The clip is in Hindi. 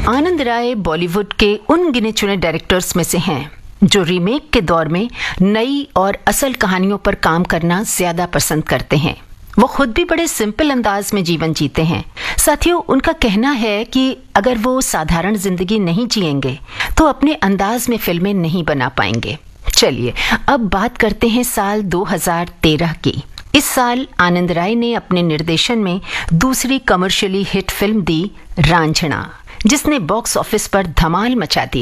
आनंद राय बॉलीवुड के उन गिने चुने डायरेक्टर्स में से हैं जो रीमेक के दौर में नई और असल कहानियों पर काम करना ज्यादा पसंद करते हैं। वो खुद भी बड़े सिंपल अंदाज में जीवन जीते हैं। साथियों, उनका कहना है कि अगर वो साधारण जिंदगी नहीं जिएंगे तो अपने अंदाज में फिल्में नहीं बना पाएंगे। चलिए अब बात करते हैं साल 2013 की। इस साल आनंद राय ने अपने निर्देशन में दूसरी कमर्शियली हिट फिल्म दी रांझना, जिसने बॉक्स ऑफिस पर धमाल मचा दिया।